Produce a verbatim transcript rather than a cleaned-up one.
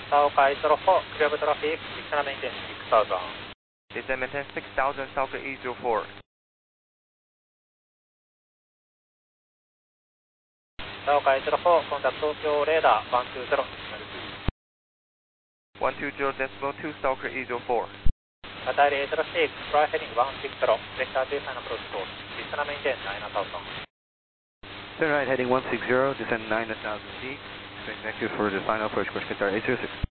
Stalker eight zero four, clear of traffic, descend maintain six thousand. Descend maintain six thousand, Stalker eight zero four. Stalker eight zero four, contact Tokyo radar one two zero. one two zero decimal two, Stalker eight zero four. Qatar eight zero six, fly heading one six zero, vector two sign approach course, descend maintain nine thousand. Turn right heading one six zero, descend nine thousand feet. Thank you for the final approach course, Qatar eight zero six.